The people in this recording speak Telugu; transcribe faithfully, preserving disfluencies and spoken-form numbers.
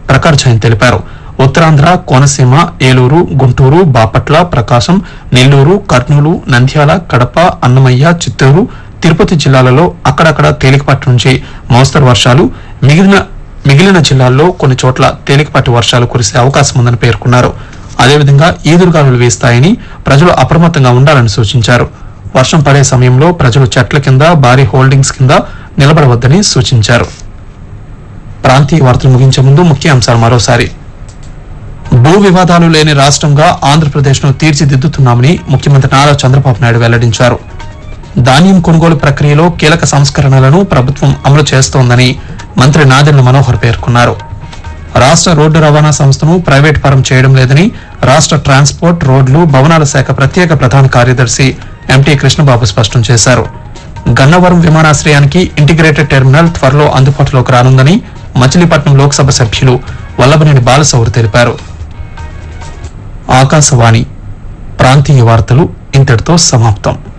ప్రకాష్ జైన్ తెలిపారు. ఉత్తరాంధ్ర, కోనసీమ, ఏలూరు, గుంటూరు, బాపట్ల, ప్రకాశం, నెల్లూరు, కర్నూలు, నంద్యాల, కడప, అన్నమయ్య, చిత్తూరు, తిరుపతి జిల్లాలలో అక్కడక్కడ తేలికపాటి నుంచి మోస్తరు వర్షాలు, మిగిలిన మిగిలిన జిల్లాల్లో కొన్ని చోట్ల తేలికపాటి వర్షాలు కురిసే అవకాశం ఉందని పేర్కొన్నారు. అదేవిధంగా ఈదురుగాలులు వీస్తాయని ప్రజలు అప్రమత్తంగా ఉండాలని సూచించారు. వర్షం పడే సమయంలో ప్రజలు చెట్ల కింద, భారీ హోల్డింగ్స్ కింద నిలబడవద్దని సూచించారు. ప్రాంతీయ వార్తలు ముగించే ముందు ముఖ్య అంశాలు మరోసారి. భూ వివాదాలు లేని రాష్ట్రంగా ఆంధ్రప్రదేశ్ ను తీర్చిదిద్దుతున్నామని ముఖ్యమంత్రి నారా చంద్రబాబు నాయుడు వెల్లడించారు. ధాన్యం కొనుగోలు ప్రక్రియలో కీలక సంస్కరణలను ప్రభుత్వం అమలు చేస్తోందని మంత్రి నాదెండ్ల మనోహర్ పేర్కొన్నారు. రాష్ట్ర రోడ్డు రవాణా సంస్థను ప్రైవేట్ పరం చేయడం లేదని రాష్ట్ర ట్రాన్స్పోర్ట్, రోడ్లు, భవనాల శాఖ ప్రత్యేక ప్రధాన కార్యదర్శి ఎంటీ కృష్ణబాబు స్పష్టం చేశారు. గన్నవరం విమానాశ్రయానికి ఇంటిగ్రేటెడ్ టెర్మినల్ త్వరలో అందుబాటులోకి రానుందని మచిలీపట్నం లోక్సభ సభ్యులు వల్లభనేని బాలశౌరి తెలిపారు. ఆకాశవాణి ప్రాంతీయ వార్తలు ఇంతటితో సమాప్తం.